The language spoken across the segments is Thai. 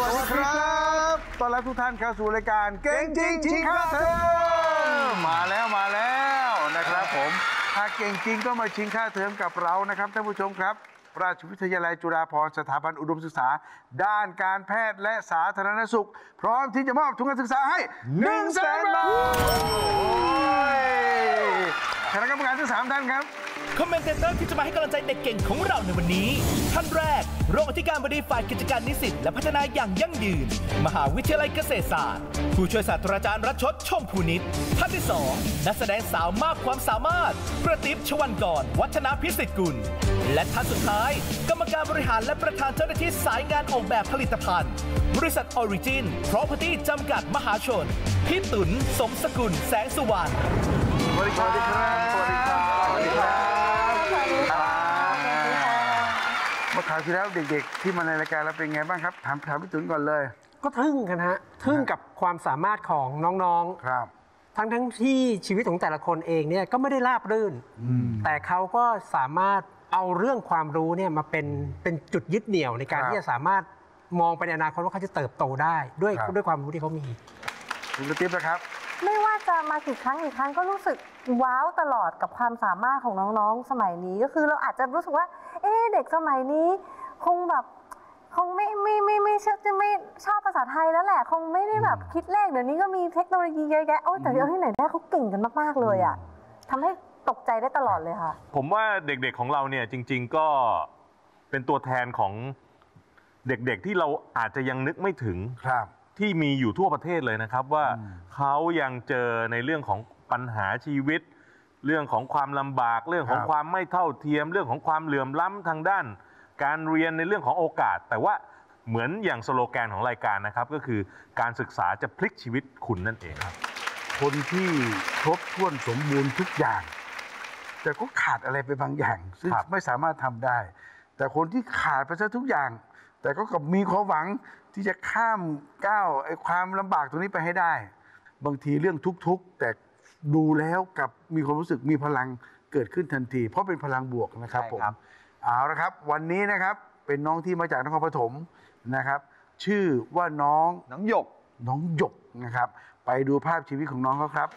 วัสดีครับต้อนรับทุกท่านเข้าสู่รายการเก่งจริงชิงค่าเทอมมาแล้วนะครับผมถ้าเก่งจริงก็มาชิงค่าเทอมกับเรานะครับท่านผู้ชมครับราชวิทยาลัยจุฬาภรณ์สถาบันอุดมศึกษาด้านการแพทย์และสาธารณสุขพร้อมที่จะมอบทุนการศึกษาให้ 100,000 บาทคณะกรรมการทั้ง3ท่านครับคอมเมนเตอร์ที่จะมาให้กำลังใจเด็กเก่งของเราในวันนี้ท่านแรกรองอธิการบดีฝ่ายกิจการนิสิตและพัฒนาอย่างยั่งยืนมหาวิทยาลัยเกษตรศาสตร์ผู้ช่วยศาสตราจารย์รัชชดชมพูนิตท่านที่2นักแสดงสาวมากความสามารถกระติบชวันกรวัฒนาพิสิทธิ์กุลและท่านสุดท้ายกรรมการบริหารและประธานเจ้าหน้าที่สายงานออกแบบผลิตภัณฑ์บริษัทออริจิน Property จำกัดมหาชนพี่ตุลสมสกุลแสงสุวรรณสวัสดีครับสวัสดีครับเมื่อคราวที่แล้วเด็กๆที่มาในรายการเราเป็นไงบ้างครับถามพี่ตุลก่อนเลยก็ทึ่งกันฮะทึ่งกับความสามารถของน้องๆครับทั้งที่ชีวิตของแต่ละคนเองเนี่ยก็ไม่ได้ราบรื่นแต่เขาก็สามารถเอาเรื่องความรู้เนี่ยมาเป็นจุดยึดเหนี่ยวในการที่จะสามารถมองไปในอนาคตว่าเขาจะเติบโตได้ด้วยความรู้ที่เขามีคุณกระติ๊บนะครับไม่ว่าจะมากี่ครั้งก็รู้สึกว้าวตลอดกับความสามารถของน้องๆสมัยนี้ก็คือเราอาจจะรู้สึกว่าเด็กสมัยนี้คงไม่ชอบภาษาไทยแล้วแหละคงไม่ได้แบบคิดเลขเดี๋ยวนี้ก็มีเทคโนโลยีเยอะแยะแต่เอาที่ไหนได้เขาเก่งกันมากๆเลยอ่ะทำให้ตกใจได้ตลอดเลยค่ะผมว่าเด็กๆของเราเนี่ยจริงๆก็เป็นตัวแทนของเด็กๆที่เราอาจจะยังนึกไม่ถึงที่มีอยู่ทั่วประเทศเลยนะครับว่าเขายังเจอในเรื่องของปัญหาชีวิตเรื่องของความลำบากเรื่องของความไม่เท่าเทียมเรื่องของความเหลื่อมล้ำทางด้านการเรียนในเรื่องของโอกาสแต่ว่าเหมือนอย่างสโลแกนของรายการนะครับก็คือการศึกษาจะพลิกชีวิตคุณนั่นเองครับคนที่ครบถ้วนสมบูรณ์ทุกอย่างแต่ก็ขาดอะไรไปบางอย่างซึ่งไม่สามารถทำได้แต่คนที่ขาดไปซะทุกอย่างแต่ก็มีความหวังที่จะข้ามก้าวความลำบากตรงนี้ไปให้ได้บางทีเรื่องทุกข์แต่ดูแล้วกับมีความรู้สึกมีพลังเกิดขึ้นทันทีเพราะเป็นพลังบวกนะครับผมเอาละครับวันนี้นะครับเป็นน้องที่มาจากนครปฐมนะครับชื่อว่าน้องหยกนะครับไปดูภาพชีวิตของน้องเขาครับ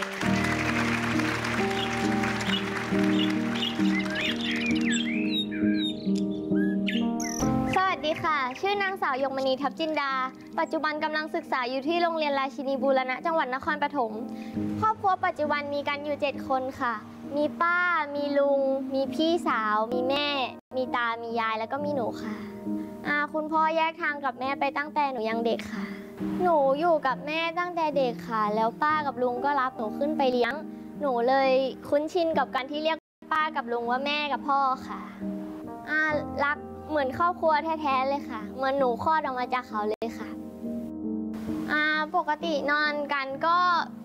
สวัสดีค่ะชื่อนางสาวหยกมณีทับจินดาปัจจุบันกำลังศึกษาอยู่ที่โรงเรียนราชินีบูรณะจังหวัดนครปฐมครอบครัวปัจจุบันมีกันอยู่7คนค่ะมีป้ามีลุงมีพี่สาวมีแม่มีตามียายแล้วก็มีหนูค่ะคุณพ่อแยกทางกับแม่ไปตั้งแต่หนูยังเด็กค่ะหนูอยู่กับแม่ตั้งแต่เด็กค่ะแล้วป้ากับลุงก็รับหนูขึ้นไปเลี้ยงหนูเลยคุ้นชินกับการที่เรียกป้ากับลุงว่าแม่กับพ่อค่ะรักเหมือนครอบครัวแท้ๆเลยค่ะเหมือนหนูคลอดออกมาจากเขาเลยค่ะปกตินอนกันก็